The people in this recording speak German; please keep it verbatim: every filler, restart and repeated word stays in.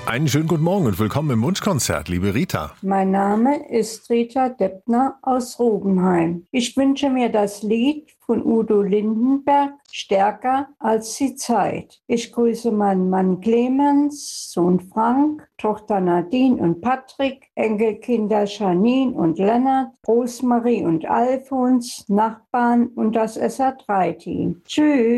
Einen schönen guten Morgen und willkommen im Wunschkonzert, liebe Rita. Mein Name ist Rita Deppner aus Robenheim. Ich wünsche mir das Lied von Udo Lindenberg, Stärker als die Zeit. Ich grüße meinen Mann Clemens, Sohn Frank, Tochter Nadine und Patrick, Enkelkinder Janine und Lennart, Rosemarie und Alfons, Nachbarn und das S R drei Team. Tschüss.